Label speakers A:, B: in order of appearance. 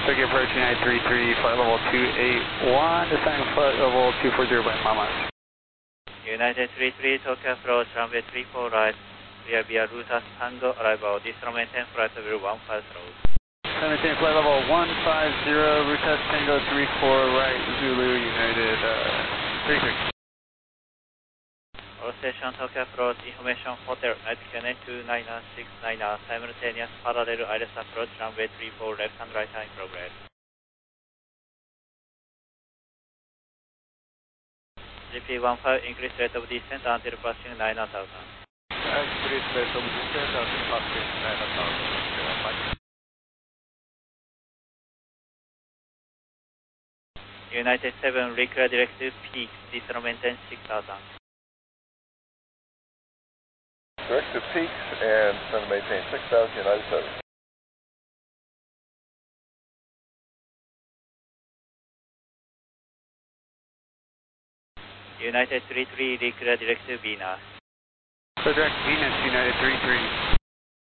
A: Tokyo approach United 33, flight level 281, descending flight level 240 by mile miles.
B: United 33, Tokyo approach runway 34 right, clear via route as Tango, arrival, distance maintain flight level 150.
A: Maintain flight level 150, route as Tango 34 right, Zulu United 33.
B: All station Tokyo approach, information hotel, Night 29969, simultaneous parallel ILS approach, runway 34 left and right hand progress. GP15, increase rate of descent until passing 9000.
A: Increase rate of descent until passing 9000.
B: United 7, reclear directive peak, distance maintain 6000.
C: Directive peaks and descend to maintain 6,000, United 7.
B: United 33, reclear directive Venus.
A: So direct Venus, United 33.